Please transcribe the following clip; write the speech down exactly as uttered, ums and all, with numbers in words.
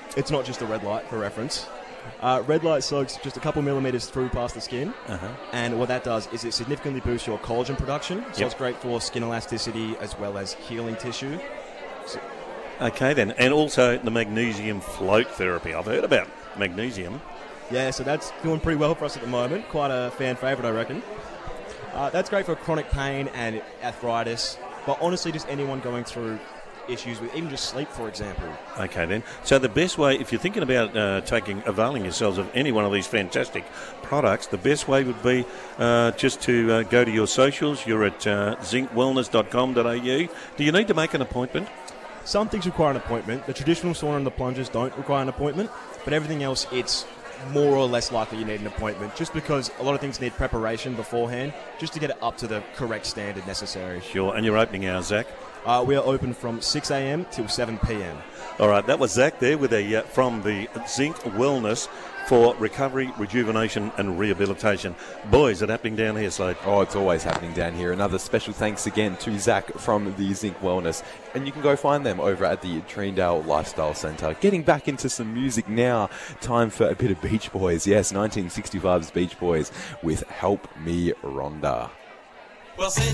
It's not just a red light, for reference. Uh, red light soaks just a couple millimetres through past the skin, Uh-huh. and what that does is it significantly boosts your collagen production, so Yep. it's great for skin elasticity as well as healing tissue. So, Okay, then. And also the magnesium float therapy. I've heard about magnesium. yeah, so that's doing pretty well for us at the moment. Quite a fan favourite, I reckon. Uh, that's great for chronic pain and arthritis, but honestly, just anyone going through issues with even just sleep, for example. Okay, then. So the best way, if you're thinking about uh, taking, availing yourselves of any one of these fantastic products, the best way would be uh, just to uh, go to your socials. You're at uh, zinc wellness dot com dot a u. Do you need to make an appointment? Some things require an appointment. The traditional sauna and the plungers don't require an appointment, but everything else, it's more or less likely you need an appointment, just because a lot of things need preparation beforehand, just to get it up to the correct standard necessary. Sure. And your opening hours, Zach? Uh, we are open from six a.m. till seven p.m. All right, that was Zach there with a uh, from the Zinc Wellness for recovery, rejuvenation and rehabilitation. Boys, it's happening down here, Slade. Oh, it's always happening down here. Another special thanks again to Zach from the Zinc Wellness. And you can go find them over at the Treendale Lifestyle Centre. Getting back into some music now. Time for a bit of Beach Boys. Yes, nineteen sixty-five's Beach Boys with Help Me Rhonda. Well,